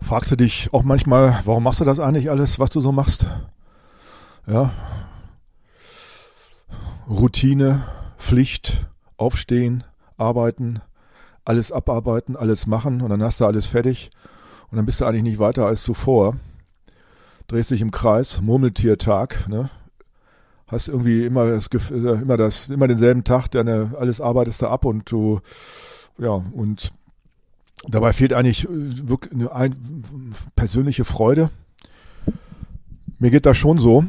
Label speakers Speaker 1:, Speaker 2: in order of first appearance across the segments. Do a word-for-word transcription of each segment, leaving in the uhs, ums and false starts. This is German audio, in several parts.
Speaker 1: Fragst du dich auch manchmal, warum machst du das eigentlich alles, was du so machst? Ja, Routine, Pflicht, aufstehen, arbeiten, alles abarbeiten, alles machen und dann hast du alles fertig und dann bist du eigentlich nicht weiter als zuvor. Drehst dich im Kreis, Murmeltiertag, ne? Hast irgendwie immer das, immer das, immer denselben Tag, deine, alles arbeitest du ab und du, ja, und dabei fehlt eigentlich wirklich eine ein, persönliche Freude. Mir geht das schon so.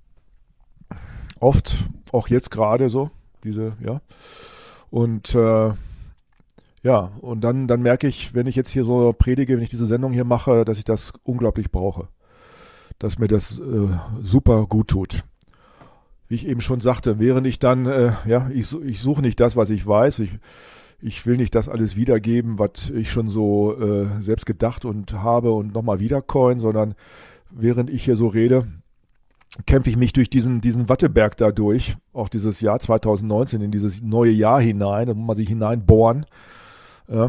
Speaker 1: Oft, auch jetzt gerade so, diese, ja. Und äh, ja, und dann, dann merke ich, wenn ich jetzt hier so predige, wenn ich diese Sendung hier mache, dass ich das unglaublich brauche. Dass mir das äh, super gut tut. Wie ich eben schon sagte, während ich dann, äh, ja, ich, ich suche nicht das, was ich weiß, ich, ich will nicht das alles wiedergeben, was ich schon so äh, selbst gedacht und habe und nochmal wiedercoin, sondern während ich hier so rede, kämpfe ich mich durch diesen, diesen Watteberg da durch, auch dieses Jahr zwanzig neunzehn, in dieses neue Jahr hinein, da muss man sich hineinbohren. Ja.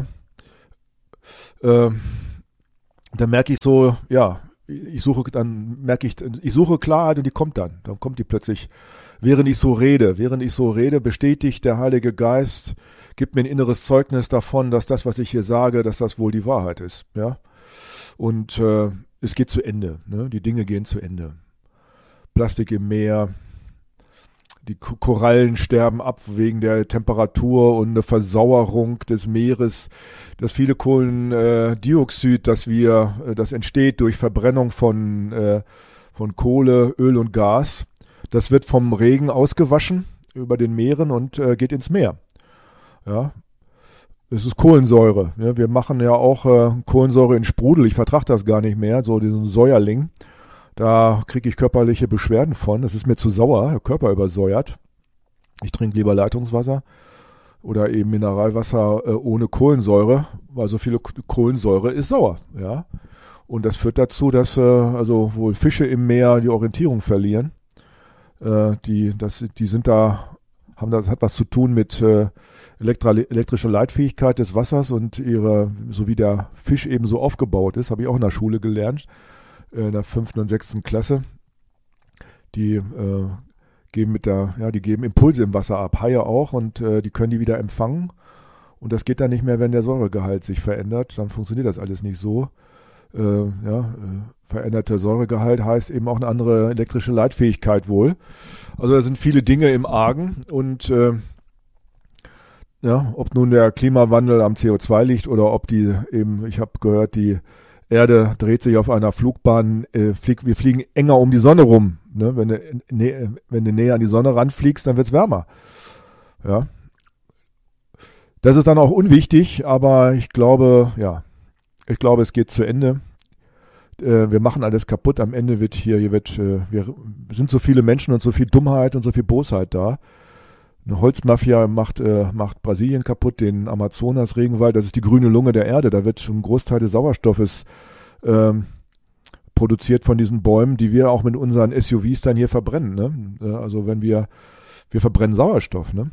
Speaker 1: Äh, da merke ich so, ja, ich suche, dann merke ich, ich suche Klarheit und die kommt dann. Dann kommt die plötzlich, während ich so rede, während ich so rede, bestätigt der Heilige Geist, gibt mir ein inneres Zeugnis davon, dass das, was ich hier sage, dass das wohl die Wahrheit ist. Ja? Und äh, es geht zu Ende. Ne? Die Dinge gehen zu Ende. Plastik im Meer, die Korallen sterben ab wegen der Temperatur und eine Versauerung des Meeres. Das viele Kohlendioxid, das wir, das entsteht durch Verbrennung von, äh, von Kohle, Öl und Gas, das wird vom Regen ausgewaschen über den Meeren und äh, geht ins Meer. Ja, es ist Kohlensäure. Ja, wir machen ja auch äh, Kohlensäure in Sprudel. Ich vertrage das gar nicht mehr, so diesen Säuerling. Da kriege ich körperliche Beschwerden von. Das ist mir zu sauer, der Körper übersäuert. Ich trinke lieber Leitungswasser oder eben Mineralwasser äh, ohne Kohlensäure, weil so viele Kohlensäure ist sauer. Ja? Und das führt dazu, dass äh, also wohl Fische im Meer die Orientierung verlieren. Äh, die, das, die sind da, haben das hat was zu tun mit äh, elektrischer Leitfähigkeit des Wassers und ihre, so wie der Fisch eben so aufgebaut ist, habe ich auch in der Schule gelernt. In der fünften und sechsten Klasse, die äh, geben mit der, ja, die geben Impulse im Wasser ab, Haie auch, und äh, die können die wieder empfangen. Und das geht dann nicht mehr, wenn der Säuregehalt sich verändert. Dann funktioniert das alles nicht so. Äh, ja, äh, veränderter Säuregehalt heißt eben auch eine andere elektrische Leitfähigkeit wohl. Also da sind viele Dinge im Argen und äh, ja, ob nun der Klimawandel am C O zwei liegt oder ob die eben, ich habe gehört, die Erde dreht sich auf einer Flugbahn, äh, flieg, wir fliegen enger um die Sonne rum. Ne? Wenn, du, ne, wenn du näher an die Sonne ranfliegst, dann wird es wärmer. Ja. Das ist dann auch unwichtig, aber ich glaube, ja, ich glaube, es geht zu Ende. Äh, wir machen alles kaputt. Am Ende wird hier, hier wird, äh, wir sind so viele Menschen und so viel Dummheit und so viel Bosheit da. Eine Holzmafia macht, äh, macht Brasilien kaputt, den Amazonas-Regenwald. Das ist die grüne Lunge der Erde. Da wird ein Großteil des Sauerstoffes ähm, produziert von diesen Bäumen, die wir auch mit unseren S U Vs dann hier verbrennen. Ne? Also wenn wir, wir verbrennen Sauerstoff. Ne?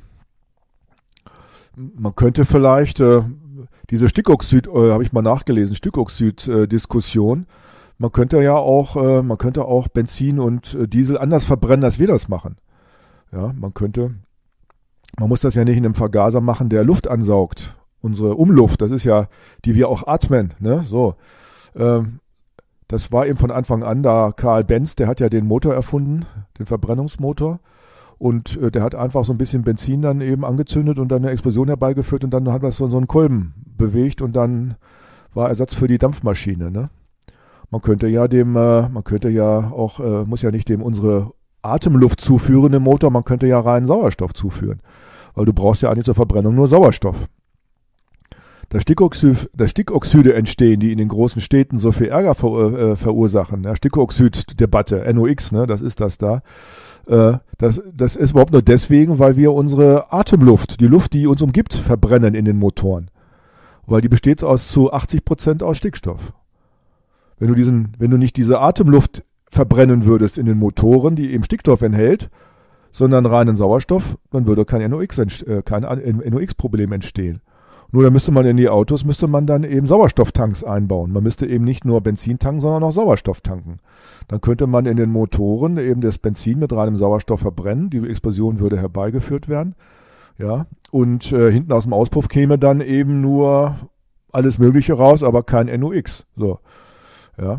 Speaker 1: Man könnte vielleicht äh, diese Stickoxid, äh, habe ich mal nachgelesen, Stickoxid-Diskussion, äh, man könnte ja auch, äh, man könnte auch Benzin und äh, Diesel anders verbrennen, als wir das machen. Ja, man könnte Man muss das ja nicht in einem Vergaser machen, der Luft ansaugt. Unsere Umluft, das ist ja, die wir auch atmen. Ne? So, ähm, das war eben von Anfang an da Karl Benz, der hat ja den Motor erfunden, den Verbrennungsmotor. Und äh, der hat einfach so ein bisschen Benzin dann eben angezündet und dann eine Explosion herbeigeführt und dann hat das so, so einen Kolben bewegt und dann war Ersatz für die Dampfmaschine. Ne? Man könnte ja dem, äh, man könnte ja auch, äh, muss ja nicht dem unsere Atemluft zuführen im Motor, man könnte ja reinen Sauerstoff zuführen. Weil du brauchst ja eigentlich zur Verbrennung nur Sauerstoff. Dass Stickoxid, dass Stickoxide entstehen, die in den großen Städten so viel Ärger ver, äh, verursachen. Ja, Stickoxid-Debatte, N O X, ne, das ist das da. Äh, das, das ist überhaupt nur deswegen, weil wir unsere Atemluft, die Luft, die uns umgibt, verbrennen in den Motoren. Weil die besteht aus zu achtzig Prozent aus Stickstoff. Wenn du diesen, wenn du nicht diese Atemluft verbrennen würdest in den Motoren, die eben Stickstoff enthält, sondern reinen Sauerstoff, dann würde kein N O X, äh, kein N O X-Problem entstehen. Und Nur da müsste man in die Autos, müsste man dann eben Sauerstofftanks einbauen. Man müsste eben nicht nur Benzin tanken, sondern auch Sauerstoff tanken. Dann könnte man in den Motoren eben das Benzin mit reinem Sauerstoff verbrennen. Die Explosion würde herbeigeführt werden. Ja, und äh, hinten aus dem Auspuff käme dann eben nur alles Mögliche raus, aber kein N O x. So, ja.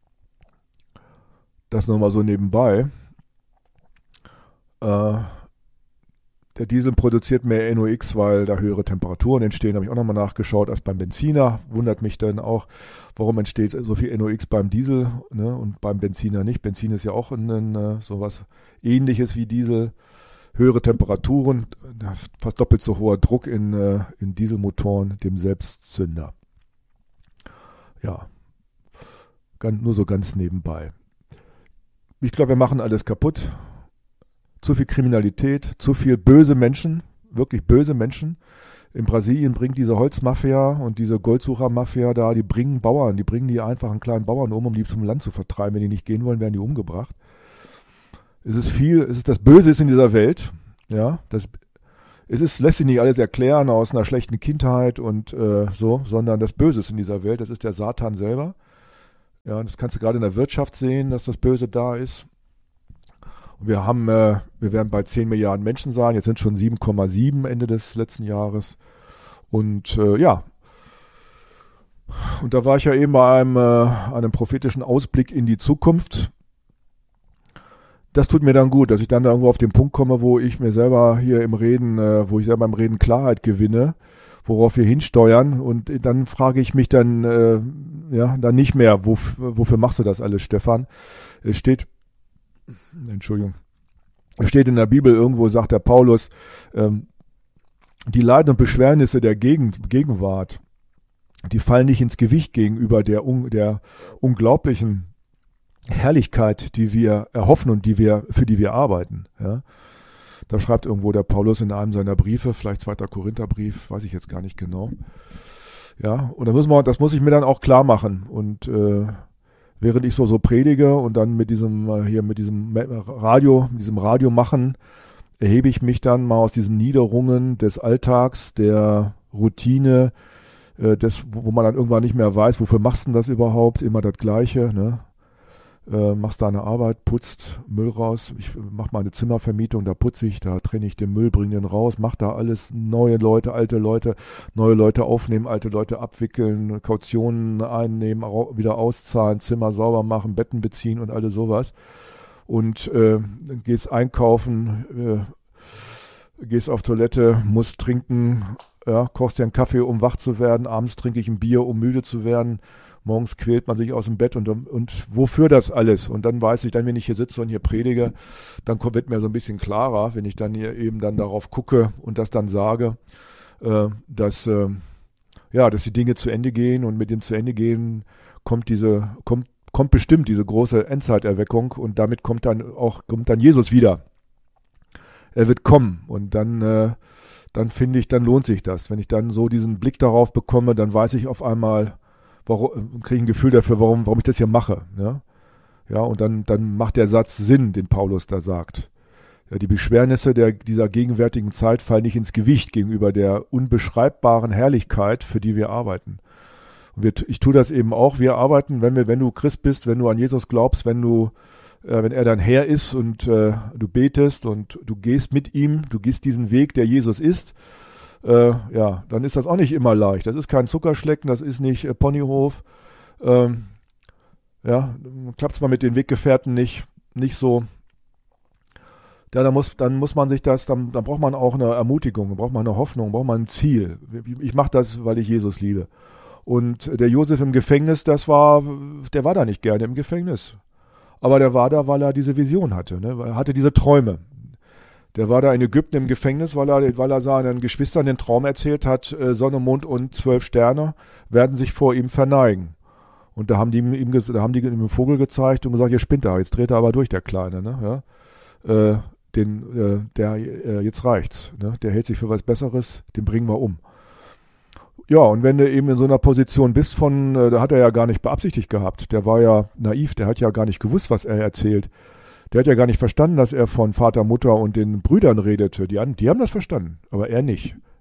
Speaker 1: Das nochmal so nebenbei. Äh, Der Diesel produziert mehr N O x, weil da höhere Temperaturen entstehen. Habe ich auch nochmal nachgeschaut als beim Benziner. Wundert mich dann auch, warum entsteht so viel N O x beim Diesel, ne, und beim Benziner nicht. Benzin ist ja auch ein, ein, sowas Ähnliches wie Diesel. Höhere Temperaturen, fast doppelt so hoher Druck in, in Dieselmotoren, dem Selbstzünder. Ja, ganz, nur so ganz nebenbei. Ich glaube, wir machen alles kaputt. Zu viel Kriminalität, zu viel böse Menschen, wirklich böse Menschen. In Brasilien bringt diese Holzmafia und diese Goldsuchermafia da, die bringen Bauern, die bringen die einfachen kleinen Bauern um, um die zum Land zu vertreiben. Wenn die nicht gehen wollen, werden die umgebracht. Es ist viel, es ist das Böse ist in dieser Welt, ja, das, es ist, lässt sich nicht alles erklären aus einer schlechten Kindheit und äh, so, sondern das Böse ist in dieser Welt, das ist der Satan selber. Ja, das kannst du gerade in der Wirtschaft sehen, dass das Böse da ist. Und wir haben, äh, wir werden bei zehn Milliarden Menschen sein, jetzt sind schon sieben Komma sieben Ende des letzten Jahres. Und äh, ja, und da war ich ja eben bei einem, äh, einem prophetischen Ausblick in die Zukunft. Das tut mir dann gut, dass ich dann da irgendwo auf den Punkt komme, wo ich mir selber hier im Reden, äh, wo ich selber im Reden Klarheit gewinne, worauf wir hinsteuern. Und dann frage ich mich dann, äh, ja, dann nicht mehr, wof- wofür machst du das alles, Stefan? Es steht, Entschuldigung, es steht in der Bibel irgendwo, sagt der Paulus, ähm, die Leiden und Beschwernisse der Gegend, Gegenwart, die fallen nicht ins Gewicht gegenüber der, un- der unglaublichen Herrlichkeit, die wir erhoffen und die wir, für die wir arbeiten. Ja. Da schreibt irgendwo der Paulus in einem seiner Briefe, vielleicht zweiter Korintherbrief, weiß ich jetzt gar nicht genau. Ja, und da muss man, das muss ich mir dann auch klar machen. Und äh, während ich so so predige und dann mit diesem äh, hier mit diesem Radio, mit diesem Radio machen, erhebe ich mich dann mal aus diesen Niederungen des Alltags, der Routine, äh, des, wo, wo man dann irgendwann nicht mehr weiß, wofür machst du denn das überhaupt? Immer das Gleiche, ne? Äh, machst deine Arbeit, putzt Müll raus. Ich mach mal eine Zimmervermietung, da putze ich, da trenne ich den Müll, bringe den raus, mach da alles, neue Leute, alte Leute, neue Leute aufnehmen, alte Leute abwickeln, Kautionen einnehmen, au- wieder auszahlen, Zimmer sauber machen, Betten beziehen und alles sowas. Und äh, gehst einkaufen, äh, gehst auf Toilette, musst trinken, ja, kochst dir einen Kaffee, um wach zu werden, abends trinke ich ein Bier, um müde zu werden. Morgens quält man sich aus dem Bett und, und wofür das alles? Und dann weiß ich, dann wenn ich hier sitze und hier predige, dann kommt, wird mir so ein bisschen klarer, wenn ich dann hier eben dann darauf gucke und das dann sage, äh, dass, äh, ja, dass die Dinge zu Ende gehen und mit dem zu Ende gehen kommt diese, kommt, kommt bestimmt diese große Endzeiterweckung und damit kommt dann auch, kommt dann Jesus wieder. Er wird kommen und dann, äh, dann finde ich, dann lohnt sich das. Wenn ich dann so diesen Blick darauf bekomme, dann weiß ich auf einmal, warum, kriege ich ein Gefühl dafür, warum, warum ich das hier mache. Ja, ja, und dann, dann macht der Satz Sinn, den Paulus da sagt. Ja, die Beschwernisse der, dieser gegenwärtigen Zeit fallen nicht ins Gewicht gegenüber der unbeschreibbaren Herrlichkeit, für die wir arbeiten. Und wir, ich tue das eben auch. Wir arbeiten, wenn wir, wenn du Christ bist, wenn du an Jesus glaubst, wenn du, äh, wenn er dein Herr ist und äh, du betest und du gehst mit ihm, du gehst diesen Weg, der Jesus ist, Äh, ja, dann ist das auch nicht immer leicht. Das ist kein Zuckerschlecken, das ist nicht äh, Ponyhof. Ähm, ja, klappt es mal mit den Weggefährten nicht, nicht so. Ja, dann muss, dann muss man sich das, dann, dann braucht man auch eine Ermutigung, dann braucht man eine Hoffnung, braucht man ein Ziel. Ich mache das, weil ich Jesus liebe. Und der Josef im Gefängnis, das war, der war da nicht gerne im Gefängnis. Aber der war da, weil er diese Vision hatte, ne? Er hatte diese Träume. Der war da in Ägypten im Gefängnis, weil er, weil er seinen Geschwistern den Traum erzählt hat, äh, Sonne, Mond und zwölf Sterne werden sich vor ihm verneigen. Und da haben die ihm, ihm da haben die ihm einen Vogel gezeigt und gesagt, ihr spinnt da, jetzt dreht er aber durch, der Kleine, ne? Ja? Äh, den, äh, der, äh, jetzt reicht's, ne? Der hält sich für was Besseres, den bringen wir um. Ja, und wenn du eben in so einer Position bist von, äh, da hat er ja gar nicht beabsichtigt gehabt, der war ja naiv, der hat ja gar nicht gewusst, was er erzählt. Der hat ja gar nicht verstanden, dass er von Vater, Mutter und den Brüdern redete. Die, die haben das verstanden, aber er nicht.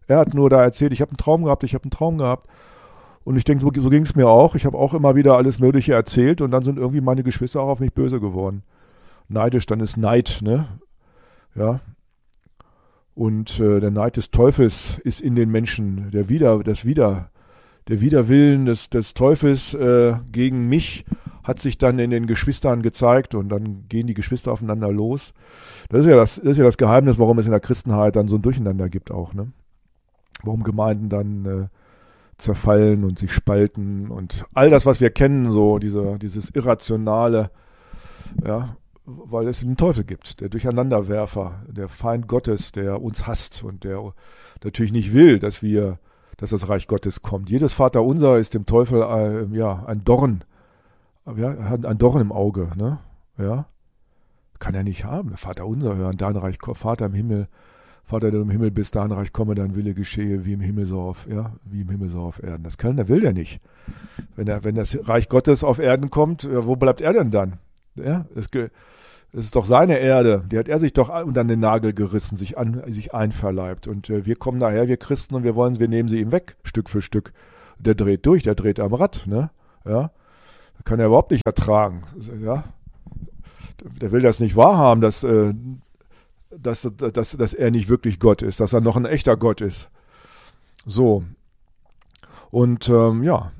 Speaker 1: Er hat nur da erzählt, ich habe einen Traum gehabt, ich habe einen Traum gehabt. Und ich denke, so, so ging es mir auch. Ich habe auch immer wieder alles Mögliche erzählt und dann sind irgendwie meine Geschwister auch auf mich böse geworden. Neidisch, dann ist Neid, ne? Ja. Und äh, der Neid des Teufels ist in den Menschen, der Wider, das Wider, der Widerwillen des, des Teufels äh, gegen mich hat sich dann in den Geschwistern gezeigt und dann gehen die Geschwister aufeinander los. Das ist ja das, das ist ja das Geheimnis, warum es in der Christenheit dann so ein Durcheinander gibt auch, ne? Warum Gemeinden dann äh, zerfallen und sich spalten und all das, was wir kennen, so diese, dieses Irrationale, ja, weil es den Teufel gibt, der Durcheinanderwerfer, der Feind Gottes, der uns hasst und der natürlich nicht will, dass wir, dass das Reich Gottes kommt. Jedes Vaterunser ist dem Teufel äh, ja, ein Dorn, ja, hat ein Dorn im Auge, ne? Ja, kann er nicht haben. Vaterunser hören, dein Reich, Vater im Himmel, Vater, der du im Himmel bist, dein Reich komme, dein Wille geschehe, wie im Himmel so auf, ja, wie im Himmel so auf Erden. Das kann, der will der nicht. Wenn er, wenn das Reich Gottes auf Erden kommt, ja, wo bleibt er denn dann? Ja, es, es ist doch seine Erde, die hat er sich doch unter den Nagel gerissen, sich an, sich einverleibt. Und äh, wir kommen daher, wir Christen, und wir wollen, wir nehmen sie ihm weg, Stück für Stück. Der dreht durch, der dreht am Rad, ne? Ja, kann er überhaupt nicht ertragen, ja. Der will das nicht wahrhaben, dass äh, Dass, dass, dass er nicht wirklich Gott ist, dass er noch ein echter Gott ist. So. Und ähm, ja.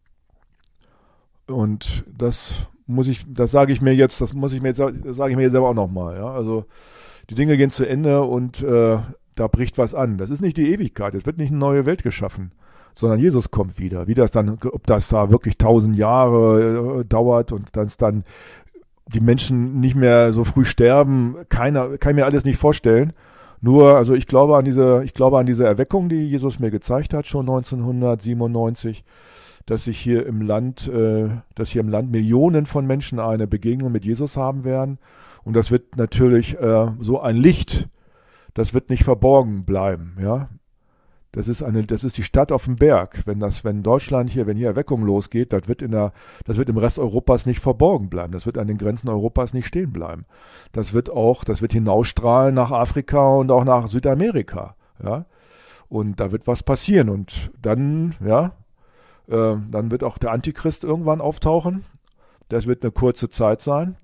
Speaker 1: Und das muss ich, das sage ich mir jetzt, das muss ich mir jetzt, das sage ich mir jetzt selber auch nochmal. Ja? Also die Dinge gehen zu Ende und äh, da bricht was an. Das ist nicht die Ewigkeit, es wird nicht eine neue Welt geschaffen, sondern Jesus kommt wieder. Wie das dann, ob das da wirklich tausend Jahre äh, dauert und dass dann die Menschen nicht mehr so früh sterben, keiner, kann ich mir alles nicht vorstellen. Nur, also ich glaube an diese, ich glaube an diese Erweckung, die Jesus mir gezeigt hat, schon neunzehnhundertsiebenundneunzig, dass sich hier im Land, äh, dass hier im Land Millionen von Menschen eine Begegnung mit Jesus haben werden. Und das wird natürlich äh, so ein Licht, das wird nicht verborgen bleiben, ja. Das ist eine, das ist die Stadt auf dem Berg. Wenn das, wenn Deutschland hier, wenn hier Erweckung losgeht, das wird in der, das wird im Rest Europas nicht verborgen bleiben. Das wird an den Grenzen Europas nicht stehen bleiben. Das wird auch, das wird hinausstrahlen nach Afrika und auch nach Südamerika, ja. Und da wird was passieren. Und dann, ja, äh, dann wird auch der Antichrist irgendwann auftauchen. Das wird eine kurze Zeit sein.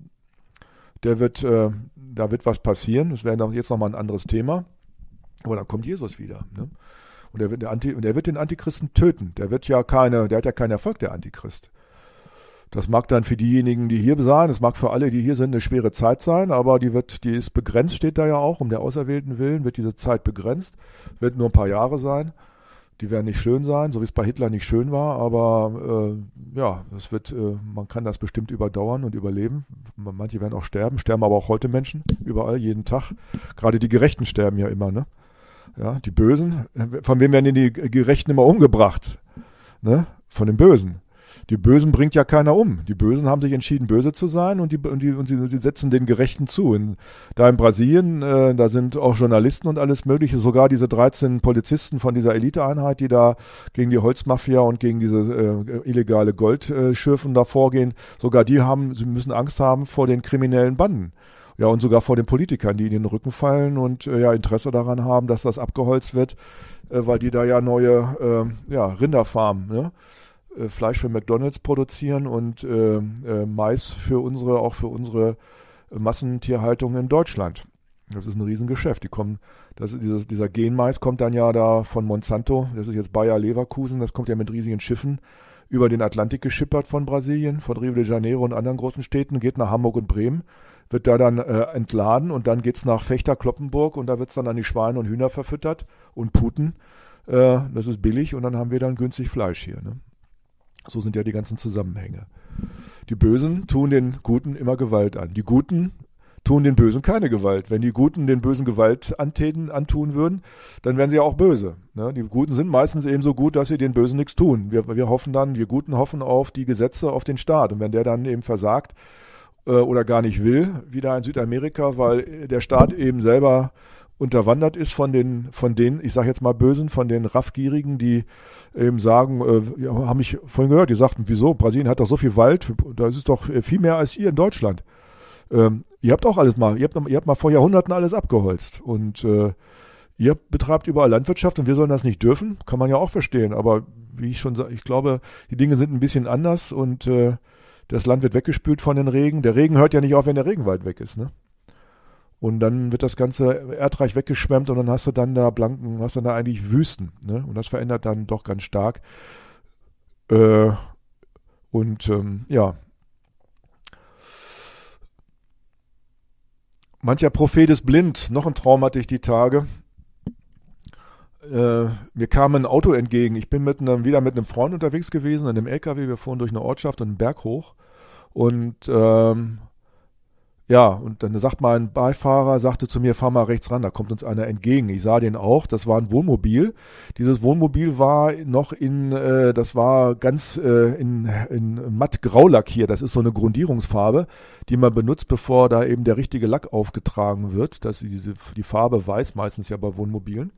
Speaker 1: Der wird, äh, da wird was passieren. Das wäre jetzt nochmal ein anderes Thema. Aber dann kommt Jesus wieder, ne? Und der wird, der, Anti, der wird den Antichristen töten. Der wird ja keine, der hat ja keinen Erfolg, der Antichrist. Das mag dann für diejenigen, die hier sein, das mag für alle, die hier sind, eine schwere Zeit sein, aber die wird, die ist begrenzt, steht da ja auch, um der Auserwählten willen wird diese Zeit begrenzt, wird nur ein paar Jahre sein. Die werden nicht schön sein, so wie es bei Hitler nicht schön war, aber äh, ja, es wird, äh, man kann das bestimmt überdauern und überleben. Manche werden auch sterben, sterben aber auch heute Menschen, überall, jeden Tag. Gerade die Gerechten sterben ja immer, ne? Ja, die Bösen, von wem werden denn die Gerechten immer umgebracht? Ne? Von den Bösen. Die Bösen bringt ja keiner um. Die Bösen haben sich entschieden, böse zu sein und, die, und, die, und sie, sie setzen den Gerechten zu. In, da in Brasilien, äh, da sind auch Journalisten und alles Mögliche, sogar diese dreizehn Polizisten von dieser Eliteeinheit, die da gegen die Holzmafia und gegen diese äh, illegale Goldschürfen da vorgehen, sogar die haben, sie müssen Angst haben vor den kriminellen Banden. Ja, und sogar vor den Politikern, die in den Rücken fallen und äh, ja Interesse daran haben, dass das abgeholzt wird, äh, weil die da ja neue äh, ja, Rinderfarmen, ne? äh, Fleisch für McDonald's produzieren und äh, äh, Mais für unsere, auch für unsere Massentierhaltung in Deutschland. Das ist ein Riesengeschäft. Die kommen, das, dieses, dieser Genmais kommt dann ja da von Monsanto, das ist jetzt Bayer Leverkusen, das kommt ja mit riesigen Schiffen über den Atlantik geschippert von Brasilien, von Rio de Janeiro und anderen großen Städten, geht nach Hamburg und Bremen, wird da dann äh, entladen und dann geht's nach Fechter-Kloppenburg und da wird's dann an die Schweine und Hühner verfüttert und Puten. Äh, das ist billig und dann haben wir dann günstig Fleisch hier. Ne? So sind ja die ganzen Zusammenhänge. Die Bösen tun den Guten immer Gewalt an. Die Guten tun den Bösen keine Gewalt. Wenn die Guten den Bösen Gewalt antäten, antun würden, dann wären sie ja auch böse. Ne? Die Guten sind meistens eben so gut, dass sie den Bösen nichts tun. Wir, wir hoffen dann, wir Guten hoffen auf die Gesetze, auf den Staat. Und wenn der dann eben versagt, oder gar nicht will, wieder in Südamerika, weil der Staat eben selber unterwandert ist von den, von den, ich sage jetzt mal Bösen, von den Raffgierigen, die eben sagen, äh, ja, haben mich vorhin gehört, die sagten, wieso, Brasilien hat doch so viel Wald, das ist doch viel mehr als ihr in Deutschland. Ähm, ihr habt auch alles mal, ihr habt, ihr habt mal vor Jahrhunderten alles abgeholzt und äh, ihr betreibt überall Landwirtschaft und wir sollen das nicht dürfen, kann man ja auch verstehen. Aber wie ich schon sage, ich glaube, die Dinge sind ein bisschen anders und äh, das Land wird weggespült von den Regen. Der Regen hört ja nicht auf, wenn der Regenwald weg ist, ne? Und dann wird das ganze Erdreich weggeschwemmt und dann hast du dann da blanken, hast dann da eigentlich Wüsten, ne? Und das verändert dann doch ganz stark. Äh, und ähm, ja. Mancher Prophet ist blind. Noch ein Traum hatte ich die Tage. Äh, mir kam ein Auto entgegen. Ich bin mit einem, wieder mit einem Freund unterwegs gewesen, in einem L K W. Wir fuhren durch eine Ortschaft und einen Berg hoch. Und ähm, ja, und dann sagt mein Beifahrer, sagte zu mir, fahr mal rechts ran, da kommt uns einer entgegen. Ich sah den auch, das war ein Wohnmobil. Dieses Wohnmobil war noch in, äh, das war ganz äh, in, in mattgrau lackiert. Das ist so eine Grundierungsfarbe, die man benutzt, bevor da eben der richtige Lack aufgetragen wird. Das ist diese, die Farbe weiß meistens ja bei Wohnmobilen.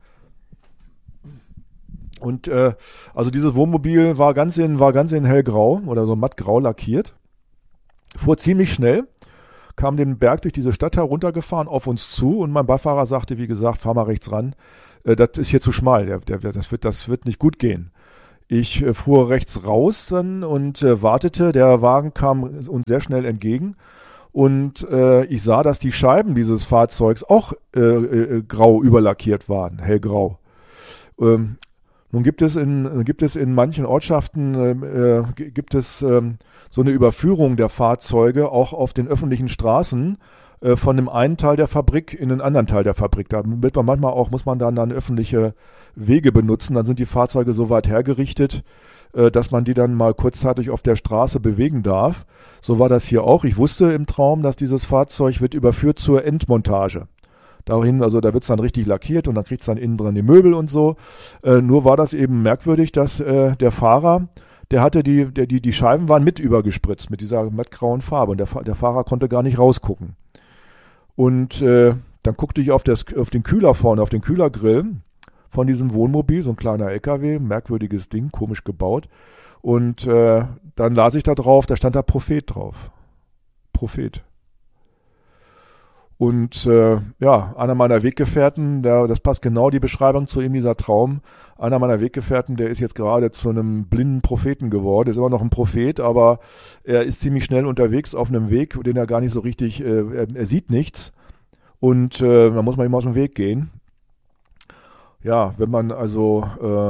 Speaker 1: Und äh, also dieses Wohnmobil war ganz in, war ganz in hellgrau oder so mattgrau lackiert. Fuhr ziemlich schnell. Kam den Berg durch diese Stadt heruntergefahren auf uns zu und mein Beifahrer sagte, wie gesagt, fahr mal rechts ran, äh, das ist hier zu schmal, der, der, das, wird, das wird nicht gut gehen. Ich äh, fuhr rechts raus dann und äh, wartete, der Wagen kam uns sehr schnell entgegen und äh, ich sah, dass die Scheiben dieses Fahrzeugs auch äh, äh, grau überlackiert waren, hellgrau. Ähm, nun gibt es in, gibt es in manchen Ortschaften äh, gibt es ähm, so eine Überführung der Fahrzeuge auch auf den öffentlichen Straßen äh, von dem einen Teil der Fabrik in den anderen Teil der Fabrik. Da wird man manchmal auch, muss man dann, dann öffentliche Wege benutzen. Dann sind die Fahrzeuge so weit hergerichtet, äh, dass man die dann mal kurzzeitig auf der Straße bewegen darf. So war das hier auch. Ich wusste im Traum, dass dieses Fahrzeug wird überführt zur Endmontage. Dahin, also da wird es dann richtig lackiert und dann kriegt es dann innen dran die Möbel und so. Äh, nur war das eben merkwürdig, dass äh, der Fahrer, der hatte die, der, die, die Scheiben waren mit übergespritzt mit dieser mattgrauen Farbe und der, der Fahrer konnte gar nicht rausgucken. Und äh, dann guckte ich auf, das, auf den Kühler vorne, auf den Kühlergrill von diesem Wohnmobil, so ein kleiner L K W, merkwürdiges Ding, komisch gebaut. Und äh, dann las ich da drauf, da stand da Prophet drauf. Prophet. Und äh, ja, einer meiner Weggefährten, der, das passt genau die Beschreibung zu ihm, dieser Traum. Einer meiner Weggefährten, der ist jetzt gerade zu einem blinden Propheten geworden. Ist immer noch ein Prophet, aber er ist ziemlich schnell unterwegs auf einem Weg, den er gar nicht so richtig, äh, er, er sieht nichts. Und äh, da muss man ihm aus dem Weg gehen. Ja, wenn man also,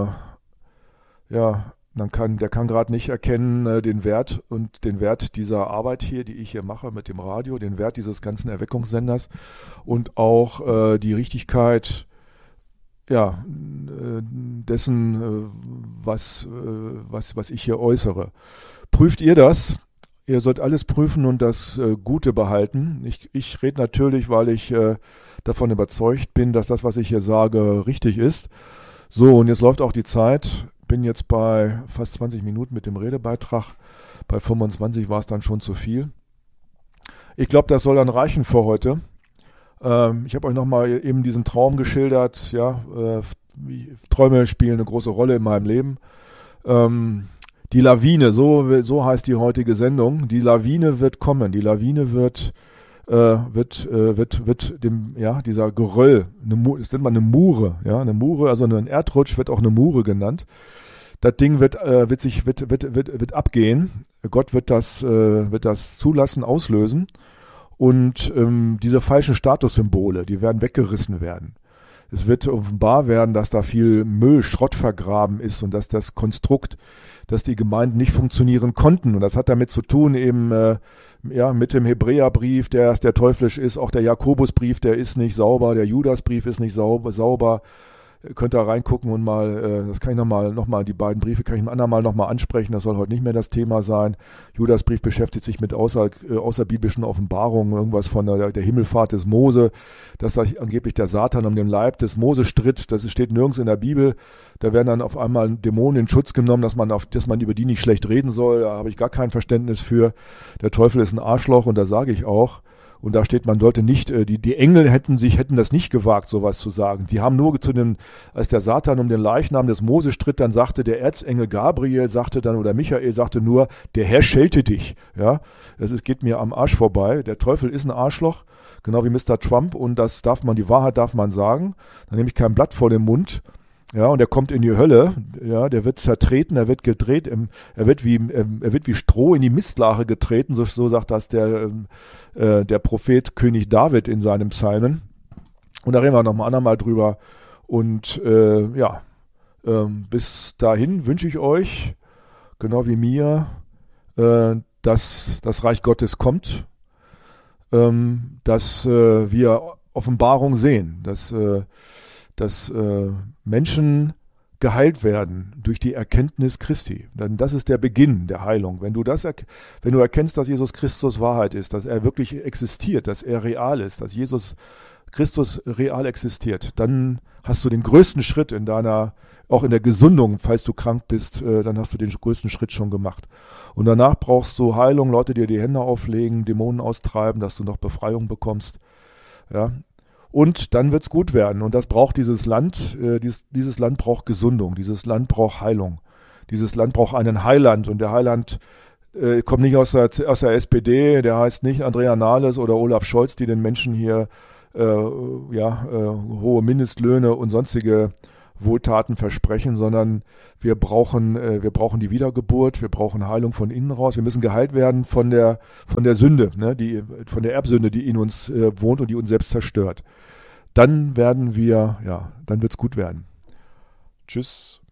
Speaker 1: äh, ja, dann kann, der kann gerade nicht erkennen äh, den Wert und den Wert dieser Arbeit hier, die ich hier mache mit dem Radio, den Wert dieses ganzen Erweckungssenders und auch äh, die Richtigkeit, ja, äh, dessen, äh, was, äh, was, was ich hier äußere. Prüft ihr das? Ihr sollt alles prüfen und das äh, Gute behalten. Ich, ich rede natürlich, weil ich äh, davon überzeugt bin, dass das, was ich hier sage, richtig ist. So, und jetzt läuft auch die Zeit. Bin jetzt bei fast zwanzig Minuten mit dem Redebeitrag. Bei fünfundzwanzig war es dann schon zu viel. Ich glaube, das soll dann reichen für heute. Ähm, ich habe euch nochmal eben diesen Traum geschildert. Ja, äh, Träume spielen eine große Rolle in meinem Leben. Ähm, die Lawine, so, so heißt die heutige Sendung. Die Lawine wird kommen. Die Lawine wird äh, wird äh, wird wird dem ja dieser Geröll, eine, das nennt man eine Mure, ja, eine Mure, also ein Erdrutsch wird auch eine Mure genannt. Das Ding wird äh, wird sich wird wird wird wird abgehen. Gott wird das äh, wird das zulassen, auslösen und ähm, diese falschen Statussymbole, die werden weggerissen werden. Es wird offenbar werden, dass da viel Müll, Schrott vergraben ist und dass das Konstrukt, dass die Gemeinden nicht funktionieren konnten. Und das hat damit zu tun eben äh, ja, mit dem Hebräerbrief, der, der teuflisch ist, auch der Jakobusbrief, der ist nicht sauber, der Judasbrief ist nicht sauber. sauber. Ihr könnt da reingucken und mal, äh, das kann ich nochmal, noch mal, die beiden Briefe kann ich ein andermal nochmal ansprechen, das soll heute nicht mehr das Thema sein. Judasbrief beschäftigt sich mit außer, äh, außerbiblischen Offenbarungen, irgendwas von der, der Himmelfahrt des Mose, dass da angeblich der Satan um den Leib des Mose stritt, das steht nirgends in der Bibel. Da werden dann auf einmal Dämonen in Schutz genommen, dass man, auf, dass man über die nicht schlecht reden soll, da habe ich gar kein Verständnis für. Der Teufel ist ein Arschloch und das sage ich auch. Und da steht, man sollte nicht, äh, die, die Engel hätten sich, hätten das nicht gewagt, sowas zu sagen. Die haben nur zu den, als der Satan um den Leichnam des Mose stritt, dann sagte der Erzengel Gabriel, sagte dann, oder Michael sagte nur, der Herr schelte dich. Ja, es ist, geht mir am Arsch vorbei. Der Teufel ist ein Arschloch, genau wie Mister Trump, und das darf man, die Wahrheit darf man sagen. Dann nehme ich kein Blatt vor den Mund. Ja, und er kommt in die Hölle, ja, der wird zertreten, er wird gedreht, im, er wird wie, ähm, er wird wie Stroh in die Mistlache getreten, so, so sagt das der, ähm, äh, der Prophet König David in seinem Psalmen. Und da reden wir noch mal andermal drüber. Und, äh, ja, ähm, bis dahin wünsche ich euch, genau wie mir, äh, dass das Reich Gottes kommt, ähm, dass äh, wir Offenbarung sehen, dass, äh, dass äh, Menschen geheilt werden durch die Erkenntnis Christi. Denn das ist der Beginn der Heilung. Wenn du das, wenn du erkennst, dass Jesus Christus Wahrheit ist, dass er wirklich existiert, dass er real ist, dass Jesus Christus real existiert, dann hast du den größten Schritt in deiner, auch in der Gesundung, falls du krank bist, äh, dann hast du den größten Schritt schon gemacht. Und danach brauchst du Heilung, Leute dir die Hände auflegen, Dämonen austreiben, dass du noch Befreiung bekommst. Ja. Und dann wird's gut werden. Und das braucht dieses Land. Äh, dieses, dieses Land braucht Gesundung. Dieses Land braucht Heilung. Dieses Land braucht einen Heiland. Und der Heiland äh, kommt nicht aus der, aus der S P D. Der heißt nicht Andrea Nahles oder Olaf Scholz, die den Menschen hier äh, ja, äh, hohe Mindestlöhne und sonstige Wohltaten versprechen, sondern wir brauchen, äh, wir brauchen die Wiedergeburt. Wir brauchen Heilung von innen raus. Wir müssen geheilt werden von der, von der Sünde, ne, die, von der Erbsünde, die in uns äh, wohnt und die uns selbst zerstört. Dann werden wir, ja, dann wird's gut werden. Tschüss.